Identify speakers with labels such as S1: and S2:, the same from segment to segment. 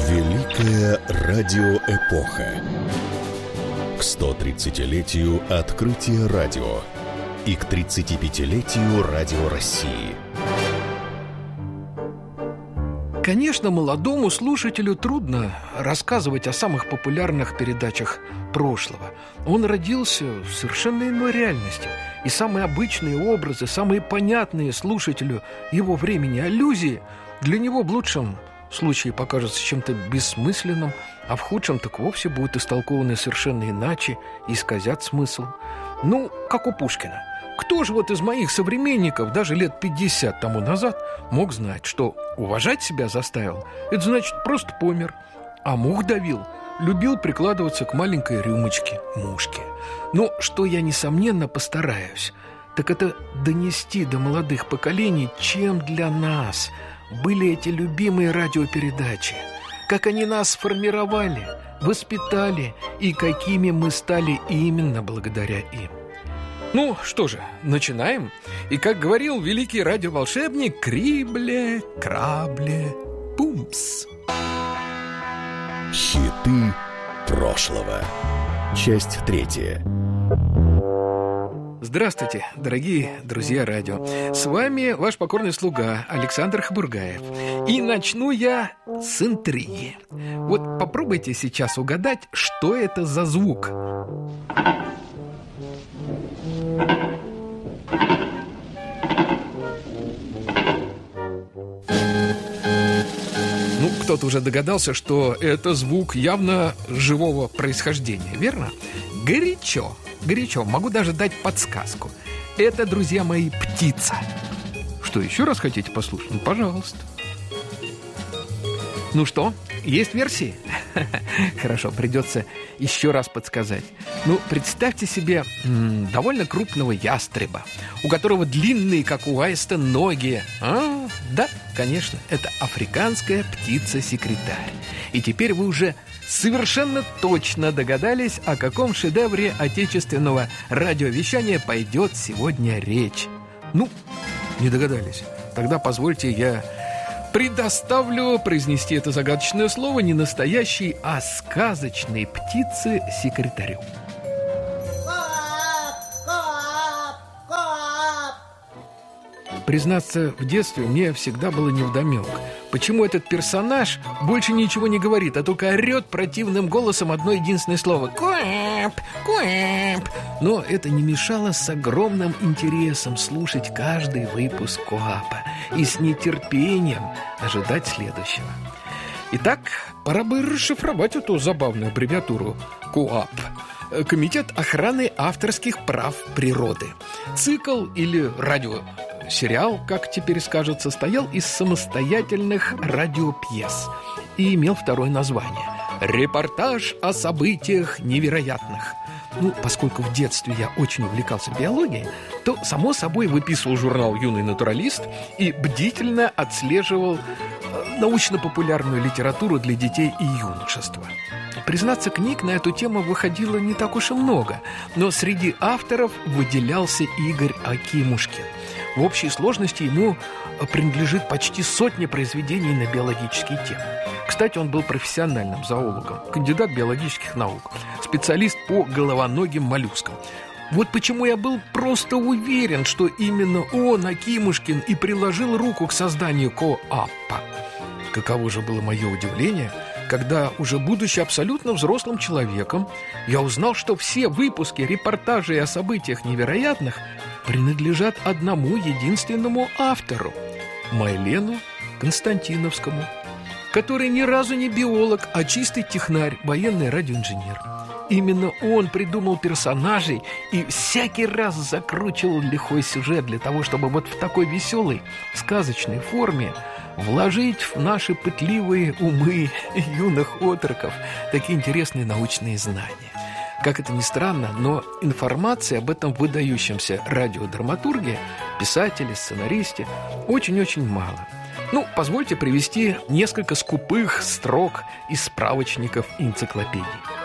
S1: Великая радиоэпоха. К 130-летию открытия радио и к 35-летию Радио России.
S2: Конечно, молодому слушателю трудно рассказывать о самых популярных передачах прошлого. Он родился в совершенно иной реальности. И самые обычные образы, самые понятные слушателю его времени аллюзии для него в лучшем случае покажутся чем-то бессмысленным, а в худшем так вовсе будут истолкованы совершенно иначе и исказят смысл. Ну, как у Пушкина. Кто же вот из моих современников даже лет 50 тому назад мог знать, что уважать себя заставил, это значит просто помер, а мух давил, любил прикладываться к маленькой рюмочке мушки. Но что я, несомненно, постараюсь, так это донести до молодых поколений, чем для нас были эти любимые радиопередачи, как они нас сформировали, воспитали и какими мы стали именно благодаря им. Ну, что же, начинаем. И, как говорил великий радиоволшебник, крибле, крабле, пумс.
S1: Хиты прошлого. Часть 3.
S2: Здравствуйте, дорогие друзья радио. С вами ваш покорный слуга Александр Хабургаев. И начну я с интриги. Вот попробуйте сейчас угадать, что это за звук. Ну, кто-то уже догадался, что это звук явно живого происхождения, верно? Горячо, горячо. Могу даже дать подсказку. Это, друзья мои, птица. Что, еще раз хотите послушать? Ну, пожалуйста. Ну что, есть версии? Хорошо, придется еще раз подсказать. Ну, представьте себе довольно крупного ястреба, у которого длинные, как у аиста, ноги. Да, конечно, это африканская птица-секретарь. И теперь вы уже совершенно точно догадались, о каком шедевре отечественного радиовещания пойдет сегодня речь. Ну, не догадались. Тогда позвольте я предоставлю произнести это загадочное слово не настоящей, а сказочной птице-секретарю. Признаться, в детстве мне всегда было невдомек, почему этот персонаж больше ничего не говорит, а только орет противным голосом одно единственное слово «Куэп! Куэп!». Но это не мешало с огромным интересом слушать каждый выпуск КоАПа и с нетерпением ожидать следующего. Итак, пора бы расшифровать эту забавную аббревиатуру КоАП. Комитет охраны авторских прав природы. Цикл или радиосериал, как теперь скажут, состоял из самостоятельных радиопьес и имел второе название – «Репортаж о событиях невероятных». Ну, поскольку в детстве я очень увлекался биологией, то, само собой, выписывал журнал «Юный натуралист» и бдительно отслеживал научно-популярную литературу для детей и юношества. Признаться, книг на эту тему выходило не так уж и много, но среди авторов выделялся Игорь Акимушкин. В общей сложности ему принадлежит почти сотня произведений на биологические темы. Кстати, он был профессиональным зоологом, кандидат биологических наук, специалист по головоногим моллюскам. Вот почему я был просто уверен, что именно он, Акимушкин, и приложил руку к созданию КоАПа. Каково же было мое удивление, когда, уже будучи абсолютно взрослым человеком, я узнал, что все выпуски репортажей о событиях невероятных принадлежат одному единственному автору – Майлену Константиновскому, который ни разу не биолог, а чистый технарь, военный радиоинженер. Именно он придумал персонажей и всякий раз закручивал лихой сюжет для того, чтобы вот в такой веселой, сказочной форме вложить в наши пытливые умы юных отроков такие интересные научные знания. Как это ни странно, но информации об этом выдающемся радиодраматурге, писателе, сценаристе очень-очень мало. Ну, позвольте привести несколько скупых строк из справочников и энциклопедий.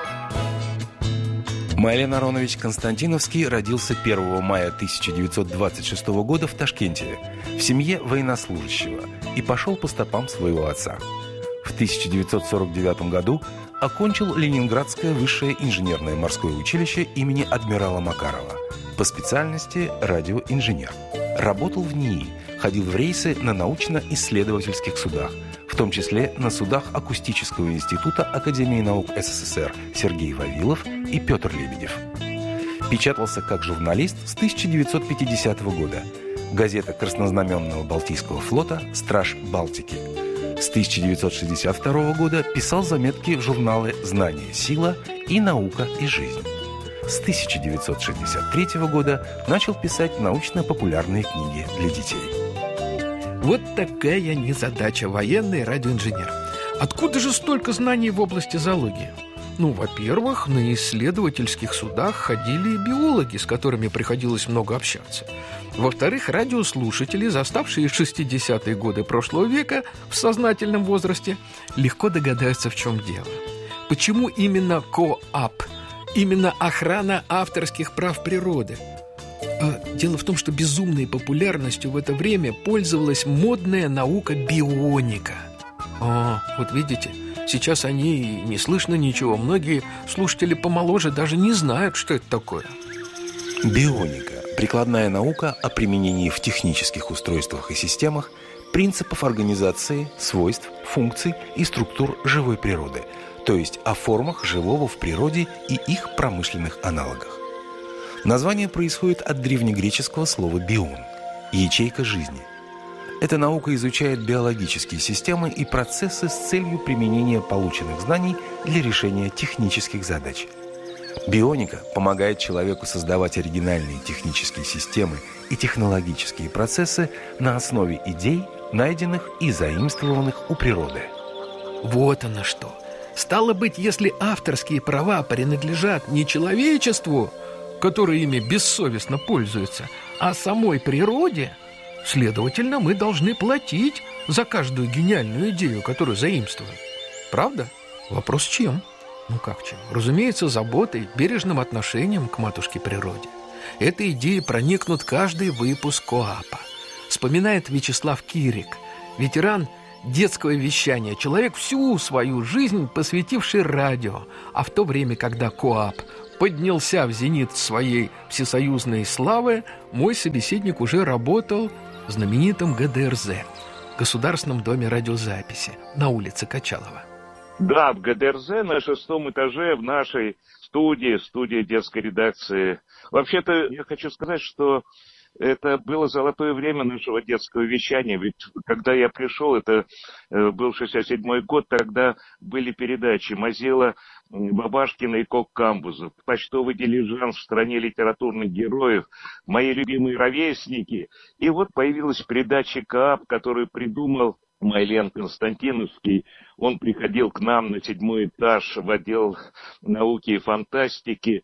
S3: Майлен Аронович Константиновский родился 1 мая 1926 года в Ташкенте в семье военнослужащего и пошел по стопам своего отца. В В 1949 году окончил Ленинградское высшее инженерное морское училище имени адмирала Макарова. По специальности радиоинженер. Работал в НИИ, ходил в рейсы на научно-исследовательских судах, в том числе на судах Акустического института Академии наук СССР Сергей Вавилов и Петр Лебедев. Печатался как журналист с 1950 года. Газета Краснознаменного Балтийского флота «Страж Балтики». С 1962 года писал заметки в журналы «Знание, сила» и «Наука и жизнь». С 1963 года начал писать научно-популярные книги для детей.
S2: Вот такая незадача, военный радиоинженер. Откуда же столько знаний в области зоологии? Ну, во-первых, на исследовательских судах ходили биологи, с которыми приходилось много общаться. Во-вторых, радиослушатели, заставшие 60-е годы прошлого века в сознательном возрасте, легко догадаются, в чем дело. Почему именно КОАП? Именно охрана авторских прав природы. Дело в том, что безумной популярностью в это время пользовалась модная наука бионика. Вот видите, сейчас о ней не слышно ничего. Многие слушатели помоложе даже не знают, что это такое.
S3: Бионика – прикладная наука о применении в технических устройствах и системах принципов организации, свойств, функций и структур живой природы, то есть о формах живого в природе и их промышленных аналогах. Название происходит от древнегреческого слова «бион» – ячейка жизни. Эта наука изучает биологические системы и процессы с целью применения полученных знаний для решения технических задач. Бионика помогает человеку создавать оригинальные технические системы и технологические процессы на основе идей, найденных и заимствованных у природы.
S2: Вот оно что. Стало быть, если авторские права принадлежат не человечеству, которое ими бессовестно пользуется, а самой природе, следовательно, мы должны платить за каждую гениальную идею, которую заимствуем. Правда? Вопрос чем? Ну как чем? Разумеется, заботой, бережным отношением к матушке природе. Этой идеей проникнут каждый выпуск КОАПа. Вспоминает Вячеслав Кирик, ветеран детского вещания, человек, всю свою жизнь посвятивший радио. А в то время, когда КОАП поднялся в зенит своей всесоюзной славы, мой собеседник уже работал в знаменитом ГДРЗ, Государственном доме радиозаписи, на улице Качалова.
S4: Да, в ГДРЗ на 6-м этаже в нашей студии детской редакции. Вообще-то я хочу сказать, что это было золотое время нашего детского вещания. Ведь когда я пришел, это был 67-й год, тогда были передачи Мазила, Бабашкина и Кок-Камбузов, почтовый дилижанс в стране литературных героев, мои любимые ровесники. И вот появилась передача КААП, которую придумал Майлен Константиновский. Он приходил к нам на 7-й этаж в отдел науки и фантастики.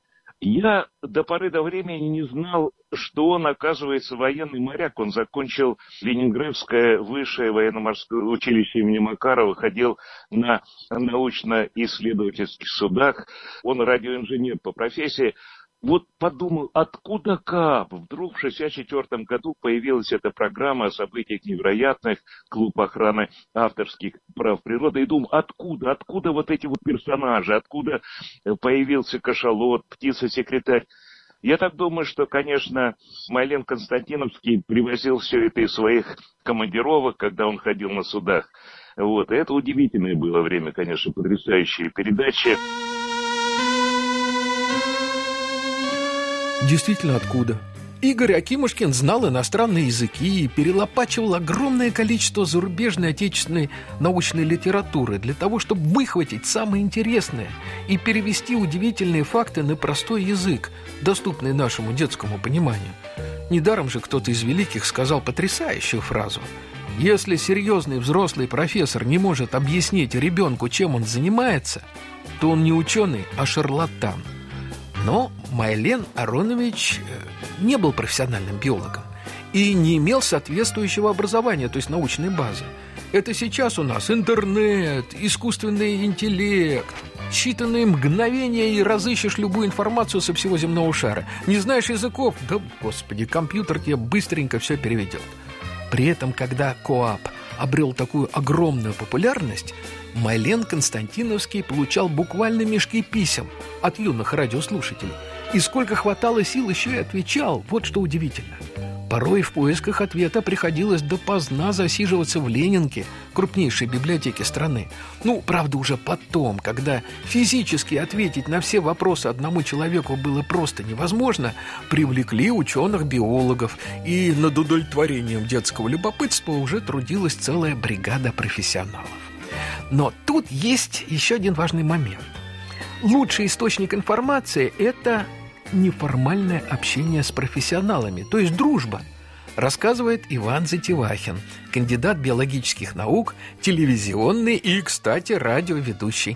S4: Я до поры до времени не знал, что он, оказывается, военный моряк. Он закончил Ленинградское высшее военно-морское училище имени Макарова, ходил на научно-исследовательских судах. Он радиоинженер по профессии. Вот подумал, откуда КААП? Вдруг в 1964 году появилась эта программа о событиях невероятных, клуб охраны авторских прав природы. И думал, откуда вот эти вот персонажи, откуда появился кашалот, птица-секретарь. Я так думаю, что, конечно, Майлен Константиновский привозил все это из своих командировок, когда он ходил на судах. Вот. И это удивительное было время, конечно, потрясающие передачи.
S2: Действительно, откуда? Игорь Акимушкин знал иностранные языки и перелопачивал огромное количество зарубежной и отечественной научной литературы для того, чтобы выхватить самое интересное и перевести удивительные факты на простой язык, доступный нашему детскому пониманию. Недаром же кто-то из великих сказал потрясающую фразу: «Если серьезный взрослый профессор не может объяснить ребенку, чем он занимается, то он не ученый, а шарлатан». Но Майлен Аронович не был профессиональным биологом и не имел соответствующего образования, то есть научной базы. Это сейчас у нас интернет, искусственный интеллект. Считанные мгновения и разыщешь любую информацию со всего земного шара. Не знаешь языков? Да, господи, компьютер тебе быстренько все переведет. При этом, когда КОАП обрел такую огромную популярность, Майлен Константиновский получал буквально мешки писем от юных радиослушателей. И сколько хватало сил, еще и отвечал. Вот что удивительно. Порой в поисках ответа приходилось допоздна засиживаться в Ленинке, крупнейшей библиотеке страны. Правда, уже потом, когда физически ответить на все вопросы одному человеку было просто невозможно, привлекли ученых-биологов, и над удовлетворением детского любопытства уже трудилась целая бригада профессионалов. Но тут есть еще один важный момент. Лучший источник информации – это неформальное общение с профессионалами, то есть дружба, рассказывает Иван Затевахин, кандидат биологических наук, телевизионный и, кстати, радиоведущий.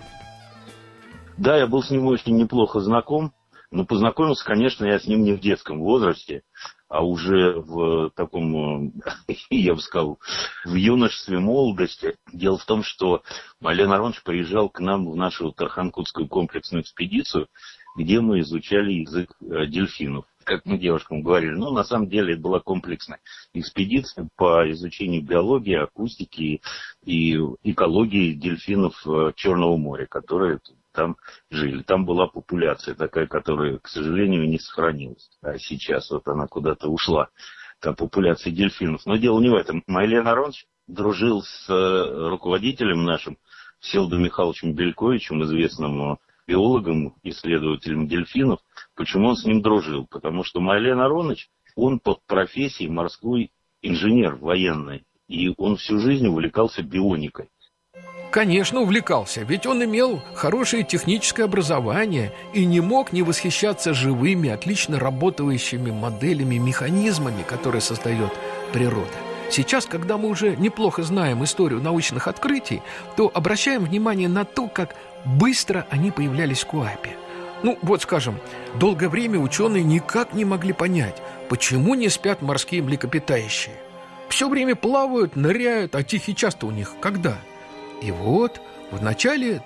S5: Да, я был с ним очень неплохо знаком, но познакомился, конечно, я с ним не в детском возрасте, а уже в таком, я бы сказал, в юношестве, молодости. Дело в том, что Майлен Аронович приезжал к нам в нашу Тарханкутскую комплексную экспедицию, где мы изучали язык дельфинов. Как мы девушкам говорили, на самом деле это была комплексная экспедиция по изучению биологии, акустики и экологии дельфинов Черного моря, которые там жили. Там была популяция такая, которая, к сожалению, не сохранилась. А сейчас вот она куда-то ушла, та популяция дельфинов. Но дело не в этом. Майлен Аронович дружил с руководителем нашим, Всеволодом Михайловичем Бельковичем, известным биологом, исследователем дельфинов. Почему он с ним дружил? Потому что Майлен Аронович, он по профессии морской инженер военный, и он всю жизнь увлекался бионикой.
S2: Конечно, увлекался, ведь он имел хорошее техническое образование и не мог не восхищаться живыми, отлично работающими моделями, механизмами, которые создает природа. Сейчас, когда мы уже неплохо знаем историю научных открытий, то обращаем внимание на то, как быстро они появлялись в Коапе. Скажем, долгое время ученые никак не могли понять, почему не спят морские млекопитающие. Все время плавают, ныряют, а тихий час-то у них когда? И вот в начале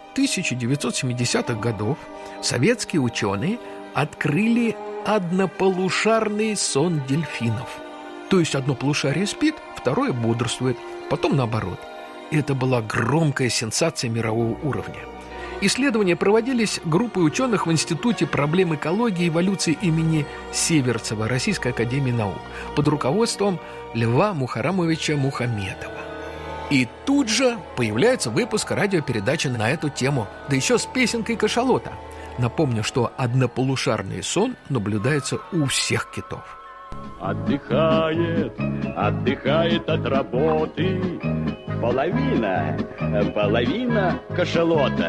S2: 1970-х годов советские ученые открыли однополушарный сон дельфинов. То есть одно полушарие спит, второе бодрствует, потом наоборот. И это была громкая сенсация мирового уровня. Исследования проводились группой ученых в Институте проблем экологии и эволюции имени Северцева Российской академии наук под руководством Льва Мухарамовича Мухаметова. И тут же появляется выпуск радиопередачи на эту тему, да еще с песенкой кашалота. Напомню, что однополушарный сон наблюдается у всех китов.
S6: Отдыхает от работы половина кашалота.